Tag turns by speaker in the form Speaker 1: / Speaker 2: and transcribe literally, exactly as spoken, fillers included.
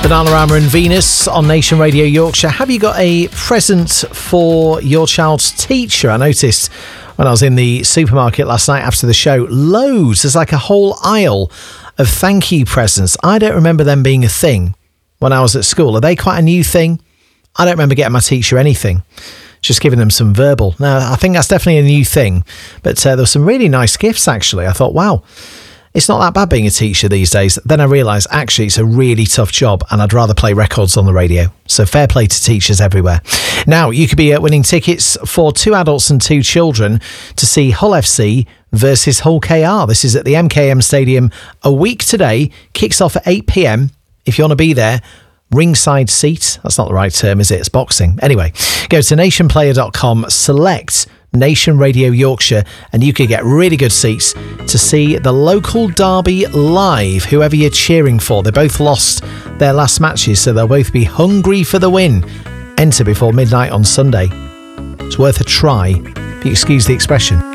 Speaker 1: Bananarama and Venus on Nation Radio Yorkshire. Have you got a present for your child's teacher? I noticed when I was in the supermarket last night after the show, loads. There's like a whole aisle of thank you presents. I don't remember them being a thing when I was at school. Are they quite a new thing? I don't remember getting my teacher anything. Just giving them some verbal. Now, I think that's definitely a new thing. But uh, there were some really nice gifts, actually. I thought, wow, it's not that bad being a teacher these days. Then I realised, actually, it's a really tough job and I'd rather play records on the radio. So fair play to teachers everywhere. Now, you could be uh, winning tickets for two adults and two children to see Hull F C versus Hull K R. This is at the M K M Stadium a week today. Kicks off at eight p.m. If you want to be there, ringside seat. That's not the right term, is it? It's boxing. Anyway, go to nation player dot com, select Nation Radio Yorkshire, and you could get really good seats to see the local derby live, whoever you're cheering for. They both lost their last matches, so they'll both be hungry for the win. Enter before midnight on Sunday. It's worth a try, if you excuse the expression.